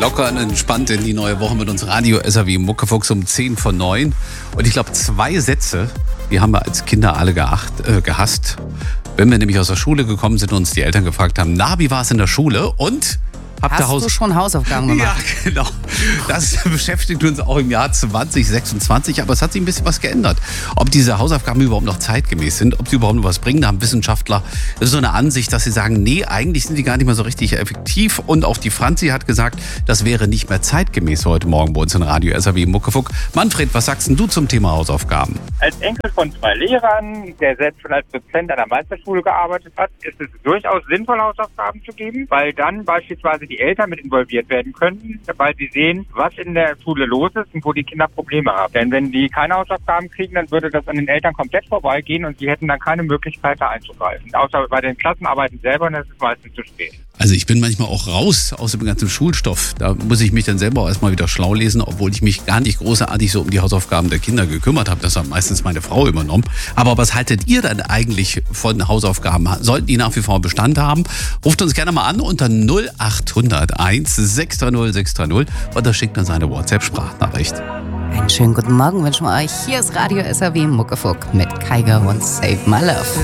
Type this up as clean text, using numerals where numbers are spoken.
locker und entspannt in die neue Woche mit uns Radio SAW Muckefuchs um 10 vor 9. Und ich glaube, 2 Sätze, die haben wir als Kinder alle gehasst. Wenn wir nämlich aus der Schule gekommen sind und uns die Eltern gefragt haben, na, wie war es in der Schule? Und Hast du schon Hausaufgaben gemacht? Ja, genau. Das beschäftigt uns auch im Jahr 2026, aber es hat sich ein bisschen was geändert. Ob diese Hausaufgaben überhaupt noch zeitgemäß sind, ob sie überhaupt noch was bringen, da haben Wissenschaftler so eine Ansicht, dass sie sagen, nee, eigentlich sind die gar nicht mehr so richtig effektiv. Und auch die Franzi hat gesagt, das wäre nicht mehr zeitgemäß heute Morgen bei uns in Radio SAW Muckefuck. Manfred, was sagst denn du zum Thema Hausaufgaben? Als Enkel von 2 Lehrern, der selbst schon als Dozent an der Meisterschule gearbeitet hat, ist es durchaus sinnvoll, Hausaufgaben zu geben, weil dann beispielsweise die Eltern mit involviert werden können, weil sie sehen, was in der Schule los ist und wo die Kinder Probleme haben. Denn wenn die keine Hausaufgaben kriegen, dann würde das an den Eltern komplett vorbeigehen und sie hätten dann keine Möglichkeit, da einzugreifen. Außer bei den Klassenarbeiten selber, und das ist meistens zu spät. Also ich bin manchmal auch raus aus dem ganzen Schulstoff. Da muss ich mich dann selber auch erstmal wieder schlau lesen, obwohl ich mich gar nicht großartig so um die Hausaufgaben der Kinder gekümmert habe. Das hat meistens meine Frau übernommen. Aber was haltet ihr dann eigentlich von Hausaufgaben? Sollten die nach wie vor Bestand haben? Ruft uns gerne mal an unter 0801 630 630 oder schickt uns eine WhatsApp-Sprachnachricht. Einen schönen guten Morgen wünschen wir euch. Hier ist Radio SAW Muckefuck mit Kaiger und Save My Love.